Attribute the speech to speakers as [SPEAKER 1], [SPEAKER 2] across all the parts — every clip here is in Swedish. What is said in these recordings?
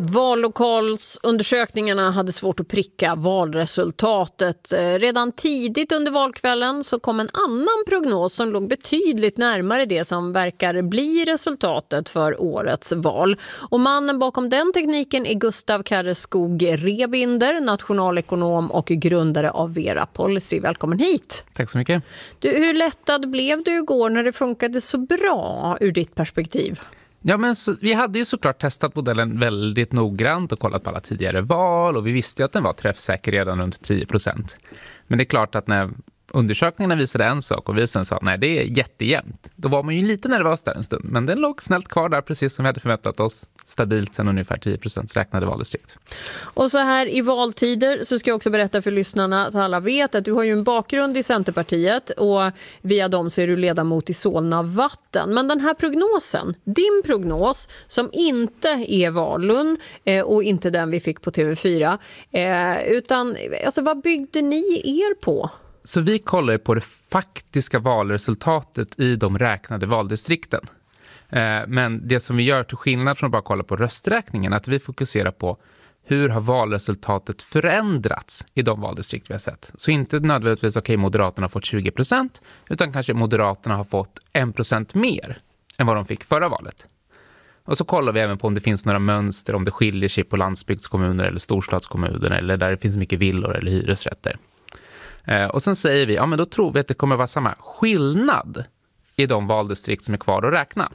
[SPEAKER 1] Vallokalsundersökningarna hade svårt att pricka valresultatet. Redan tidigt under valkvällen så kom en annan prognos som låg betydligt närmare det som verkar bli resultatet för årets val. Och mannen bakom den tekniken är Gustav Karreskog Rebinder, nationalekonom och grundare av Vera Policy. Välkommen hit.
[SPEAKER 2] Tack så mycket.
[SPEAKER 1] Hur lättad blev du igår när det funkade så bra ur ditt perspektiv?
[SPEAKER 2] Ja, men vi hade ju såklart testat modellen väldigt noggrant och kollat på alla tidigare val och vi visste att den var träffsäker redan runt 10%. Men det är klart att när undersökningarna visade en sak och vi sen sa nej, det är jättejämnt. Då var man ju lite nervös där en stund, men den låg snällt kvar där precis som vi hade förväntat oss, stabilt sen ungefär 10% räknade valdistrikt. Och
[SPEAKER 1] så här i valtider så ska jag också berätta för lyssnarna att alla vet att du har ju en bakgrund i Centerpartiet och via dem så är du ledamot i Solna Vatten. Men den här prognosen, din prognos som inte är Valun och inte den vi fick på TV4, utan alltså, vad byggde ni er på?
[SPEAKER 2] Så vi kollar på det faktiska valresultatet i de räknade valdistrikten. Men det som vi gör till skillnad från att bara kolla på rösträkningen är att vi fokuserar på hur har valresultatet förändrats i de valdistrikt vi har sett. Så inte nödvändigtvis Moderaterna har fått 20% utan kanske Moderaterna har fått 1% mer än vad de fick förra valet. Och så kollar vi även på om det finns några mönster, om det skiljer sig på landsbygdskommuner eller storstadskommuner eller där det finns mycket villor eller hyresrätter. Och sen säger vi, ja men då tror vi att det kommer vara samma skillnad i de valdistrikt som är kvar att räkna.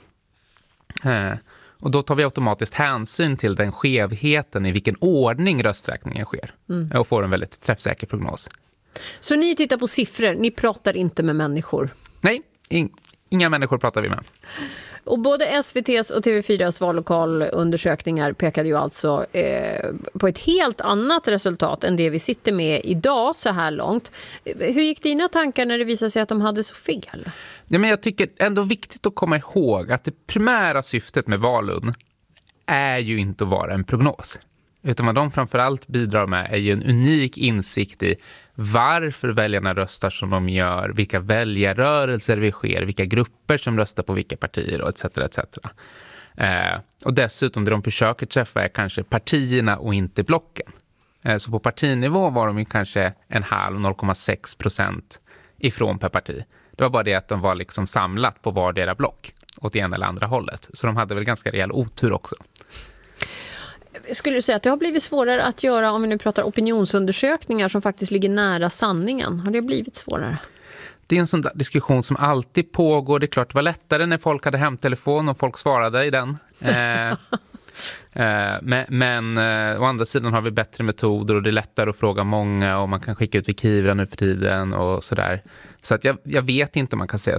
[SPEAKER 2] Och då tar vi automatiskt hänsyn till den skevheten i vilken ordning rösträkningen sker. Och får en väldigt träffsäker prognos.
[SPEAKER 1] Så ni tittar på siffror, ni pratar inte med människor?
[SPEAKER 2] Nej, inga människor pratar vi med.
[SPEAKER 1] Och både SVT:s och TV4:s vallokalundersökningar pekade ju alltså på ett helt annat resultat än det vi sitter med idag så här långt. Hur gick dina tankar när det visade sig att de hade så fel?
[SPEAKER 2] Ja, men jag tycker ändå viktigt att komma ihåg att det primära syftet med Valun är ju inte att vara en prognos. Utan vad de framförallt bidrar med är ju en unik insikt i varför väljarna röstar som de gör, vilka väljarrörelser vi sker, vilka grupper som röstar på vilka partier och etc. etc. Och dessutom det de försöker träffa är kanske partierna och inte blocken. Så på partinivå var de ju kanske 0,6% ifrån per parti. Det var bara det att de var liksom samlat på vardera block åt ena eller andra hållet. Så de hade väl ganska rejäl otur också.
[SPEAKER 1] Skulle du säga att det har blivit svårare att göra, om vi nu pratar opinionsundersökningar som faktiskt ligger nära sanningen? Har det blivit svårare?
[SPEAKER 2] Det är en sån där diskussion som alltid pågår. Det är klart det var lättare när folk hade hemtelefon och folk svarade i den. Men å andra sidan har vi bättre metoder och det är lättare att fråga många och man kan skicka ut vid Kivra nu för tiden och sådär. Så att jag vet inte om man kan säga